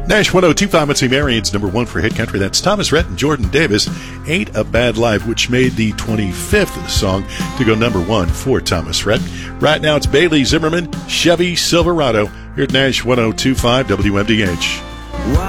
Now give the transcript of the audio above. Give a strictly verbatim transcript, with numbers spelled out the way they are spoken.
Nash one oh two point five, Mutzy Marion's number one for Hit Country. That's Thomas Rhett and Jordan Davis, Ain't a Bad Life, which made the twenty-fifth song to go number one for Thomas Rhett. Right now it's Bailey Zimmerman, Chevy Silverado, here at Nash one oh two point five W M D H.